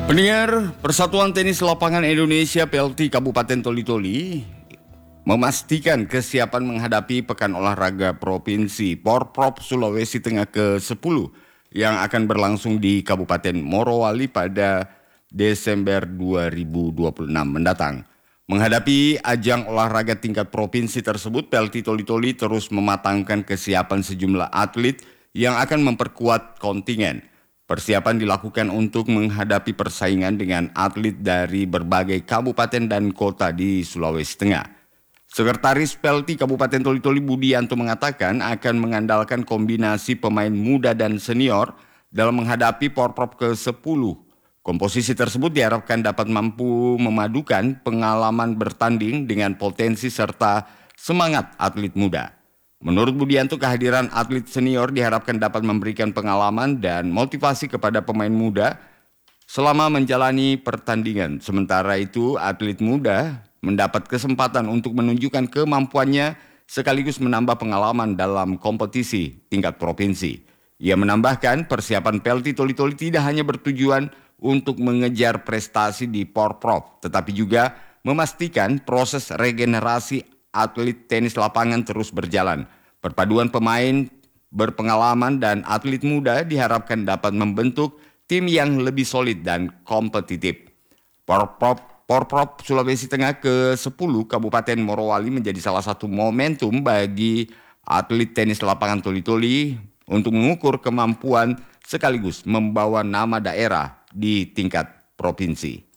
Pendengar, Persatuan Tenis Lapangan Indonesia PLT Kabupaten Toli-Toli memastikan kesiapan menghadapi Pekan Olahraga Provinsi Porprov Sulawesi Tengah ke-10 yang akan berlangsung di Kabupaten Morowali pada Desember 2026 mendatang. Menghadapi ajang olahraga tingkat provinsi tersebut, PLT Toli-Toli terus mematangkan kesiapan sejumlah atlet yang akan memperkuat kontingen. Persiapan dilakukan untuk menghadapi persaingan dengan atlet dari berbagai kabupaten dan kota di Sulawesi Tengah. Sekretaris PLT Kabupaten Toli-Toli Budianto mengatakan akan mengandalkan kombinasi pemain muda dan senior dalam menghadapi Porprov ke-10. Komposisi tersebut diharapkan dapat mampu memadukan pengalaman bertanding dengan potensi serta semangat atlet muda. Menurut Budianto, kehadiran atlet senior diharapkan dapat memberikan pengalaman dan motivasi kepada pemain muda selama menjalani pertandingan. Sementara itu, atlet muda mendapat kesempatan untuk menunjukkan kemampuannya sekaligus menambah pengalaman dalam kompetisi tingkat provinsi. Ia menambahkan persiapan PLT Toli-Toli tidak hanya bertujuan untuk mengejar prestasi di Porprov, tetapi juga memastikan proses regenerasi atlet tenis lapangan terus berjalan. Perpaduan pemain berpengalaman dan atlet muda diharapkan dapat membentuk tim yang lebih solid dan kompetitif. Porprov Sulawesi Tengah ke-10 Kabupaten Morowali menjadi salah satu momentum bagi atlet tenis lapangan Toli-Toli untuk mengukur kemampuan sekaligus membawa nama daerah di tingkat provinsi.